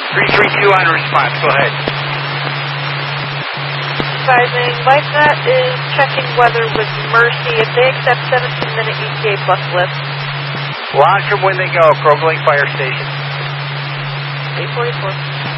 332 on response. Go ahead. Advising, LifeNet is checking weather with Mercy if they accept 17-minute ETA plus lift. Launch them when they go. Krogerling Fire Station. 844.